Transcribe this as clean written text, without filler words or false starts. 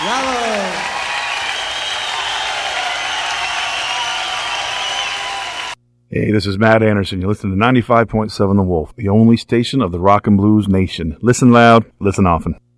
Bravo. Hey, this is Matt Anderson. You listen to 95.7 The Wolf, the only station of the rock and blues nation. Listen loud, listen often.